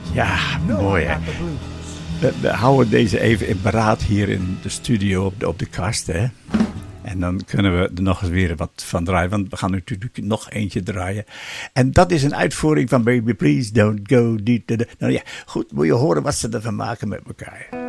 Ja, mooi hè. We houden deze even in beraad hier in de studio op de kast, hè. En dan kunnen we er nog eens weer wat van draaien. Want we gaan natuurlijk nog eentje draaien. En dat is een uitvoering van Baby Please Don't Go. Nou ja, goed, moet je horen wat ze ervan maken met elkaar.